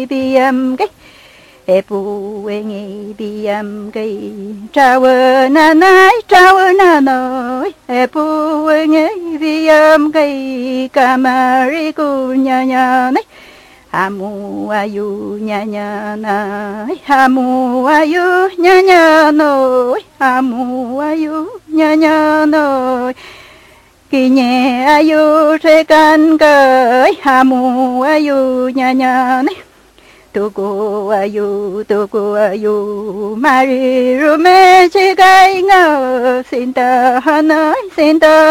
đi cái e pu e nghe đi cái trao na nói e pu e nghe đi cái camari cu nha này hamu ayu nya nai hamu ayu nya noi hamu ayu nya noi kỳ nhẹ ayu tre can cởi hamu ayu nya này tuku ayu mari rume che gai ngơ xin ta nói xin ta